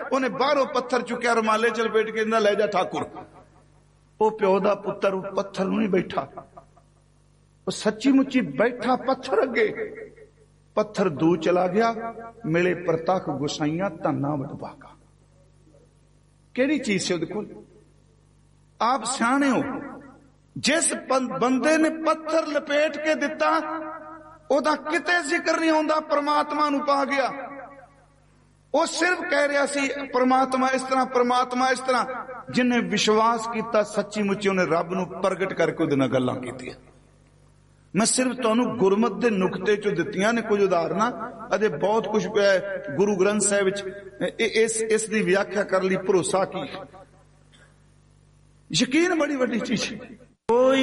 ਉਹਨੇ ਬਾਹਰੋਂ ਪੱਥਰ ਚੁੱਕਿਆ, ਰੁਮਾਲੇ ਚ ਲਪੇਟ ਕੇ ਕਹਿੰਦਾ ਲੈ ਜਾ ਠਾਕੁਰ। ਉਹ ਪਿਓ ਦਾ ਪੁੱਤਰ ਉਹ ਪੱਥਰ ਨੂੰ ਨਹੀਂ ਬੈਠਾ, ਉਹ ਸੱਚੀ ਮੁੱਚੀ ਬੈਠਾ ਪੱਥਰ ਅੱਗੇ। ਪੱਥਰ ਦੂਰ ਚਲਾ ਗਿਆ, ਮਿਲੇ ਪ੍ਰਤੱਖ ਗੁਸਾਈਆਂ ਧੰਨਾ ਵਡਭਾਗਾ। ਕਿਹੜੀ ਚੀਜ਼ ਸੀ ਉਹਦੇ ਕੋਲ? ਆਪ ਸਿਆਣੇ ਹੋ, ਜਿਸ ਬੰਦੇ ਨੇ ਪੱਥਰ ਲਪੇਟ ਕੇ ਦਿੱਤਾ ਉਹਦਾ ਕਿਤੇ ਜ਼ਿਕਰ ਨਹੀਂ ਆਉਂਦਾ, परमात्मा ਨੂੰ ਪਾ ਗਿਆ। ਉਹ ਸਿਰਫ ਕਹਿ ਰਿਹਾ ਸੀ परमात्मा ਇਸ ਤਰ੍ਹਾਂ, परमात्मा ਇਸ ਤਰ੍ਹਾਂ। ਜਿਨੇ ਵਿਸ਼ਵਾਸ ਕੀਤਾ ਸੱਚੀ ਮੁੱਚੀ ਉਹਨੇ ਰੱਬ ਨੂੰ ਪ੍ਰਗਟ ਕਰਕੇ ਉਹਦੇ ਨਾਲ ਗੱਲਾਂ ਕੀਤੀਆਂ। मैं सिर्फ तुहानू गुरमत दे नुकते चो दित्तियां ने कुछ उदाहरणा, अदे बहुत कुछ गुरु ग्रंथ साहिब विच इस दी व्याख्या कर ली। भरोसा की, यकीन बड़ी वड्डी चीज। कोई